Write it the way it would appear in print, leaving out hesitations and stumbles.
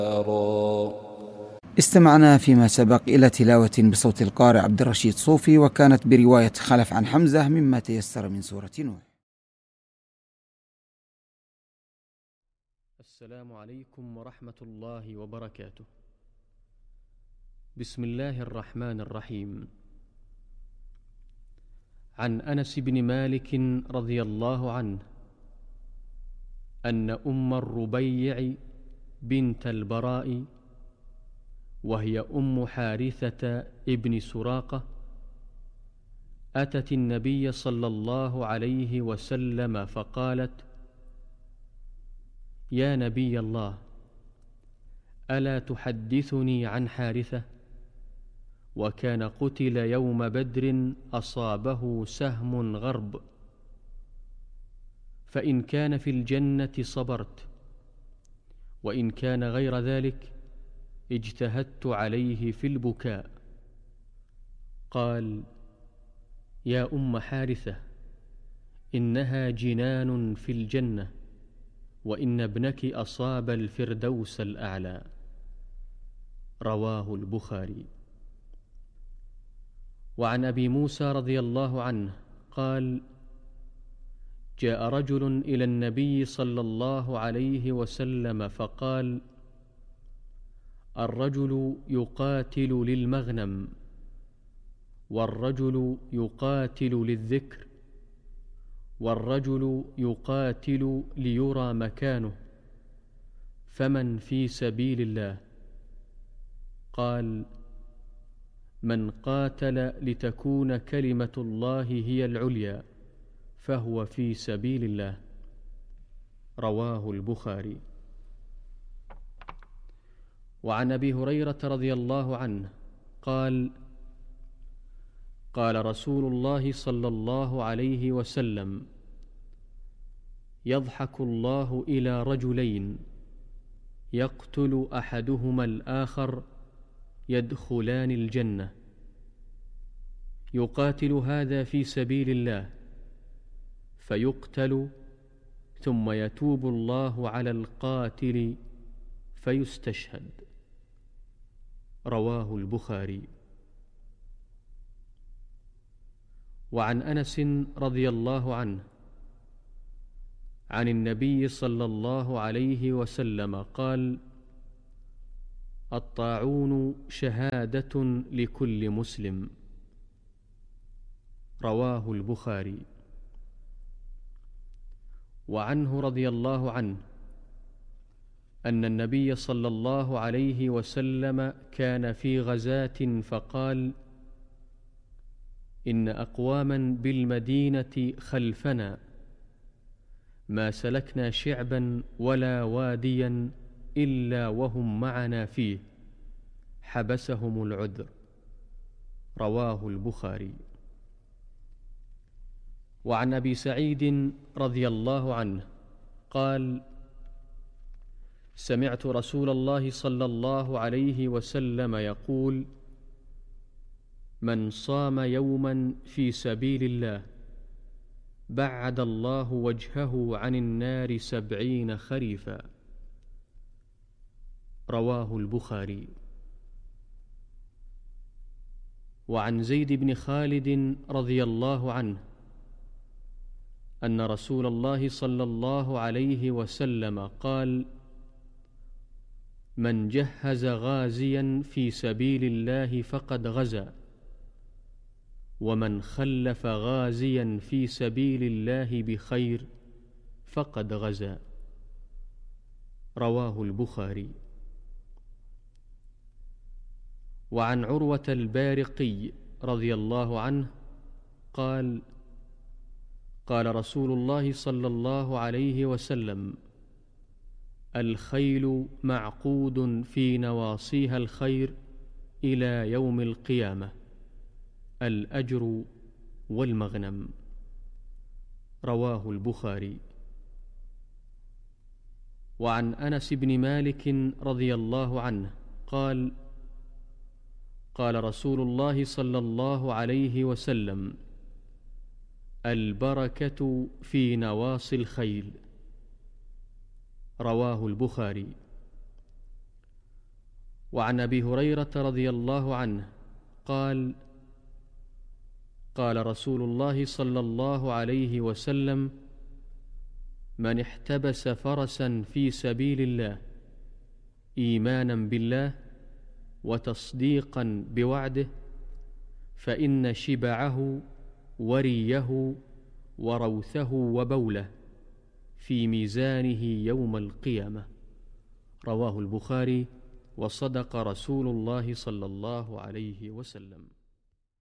استمعنا فيما سبق إلى تلاوة بصوت القارئ عبد الرشيد صوفي، وكانت برواية خلف عن حمزة مما تيسر من سورة نوح. السلام عليكم ورحمة الله وبركاته. بسم الله الرحمن الرحيم. عن أنس بن مالك رضي الله عنه أن أم الربيع بنت البراء، وهي أم حارثة ابن سراقة، أتت النبي صلى الله عليه وسلم فقالت: يا نبي الله، ألا تحدثني عن حارثة؟ وكان قتل يوم بدر أصابه سهم غرب، فإن كان في الجنة صبرت، وإن كان غير ذلك اجتهدت عليه في البكاء. قال: يا أم حارثة، إنها جنان في الجنة، وإن ابنك أصاب الفردوس الأعلى. رواه البخاري. وعن أبي موسى رضي الله عنه قال: جاء رجل إلى النبي صلى الله عليه وسلم فقال: الرجل يقاتل للمغنم، والرجل يقاتل للذكر، والرجل يقاتل ليرى مكانه، فمن في سبيل الله؟ قال: من قاتل لتكون كلمة الله هي العليا فهو في سبيل الله. رواه البخاري. وعن أبي هريرة رضي الله عنه قال: قال رسول الله صلى الله عليه وسلم: يضحك الله إلى رجلين يقتل أحدهما الآخر يدخلان الجنة، يقاتل هذا في سبيل الله فيقتل، ثم يتوب الله على القاتل فيستشهد. رواه البخاري. وعن أنس رضي الله عنه عن النبي صلى الله عليه وسلم قال: الطاعون شهادة لكل مسلم. رواه البخاري. وعنه رضي الله عنه أن النبي صلى الله عليه وسلم كان في غزاة فقال: إن أقواما بالمدينة خلفنا ما سلكنا شعبا ولا واديا إلا وهم معنا فيه، حبسهم العذر. رواه البخاري. وعن أبي سعيد رضي الله عنه قال: سمعت رسول الله صلى الله عليه وسلم يقول: من صام يوما في سبيل الله بعد الله وجهه عن النار 70 خريفا. رواه البخاري. وعن زيد بن خالد رضي الله عنه أن رسول الله صلى الله عليه وسلم قال: من جهز غازيا في سبيل الله فقد غزا، ومن خلف غازيا في سبيل الله بخير فقد غزا. رواه البخاري. وعن عروة البارقي رضي الله عنه قال: قال رسول الله صلى الله عليه وسلم: الخيل معقود في نواصيها الخير إلى يوم القيامة، الأجر والمغنم. رواه البخاري. وعن أنس بن مالك رضي الله عنه قال: قال رسول الله صلى الله عليه وسلم: البركة في نواصي الخيل. رواه البخاري. وعن أبي هريرة رضي الله عنه قال: قال رسول الله صلى الله عليه وسلم: من احتبس فرسا في سبيل الله إيمانا بالله وتصديقا بوعده فإن شبعه وريه وروثه وبوله في ميزانه يوم القيامة. رواه البخاري، وصدق رسول الله صلى الله عليه وسلم.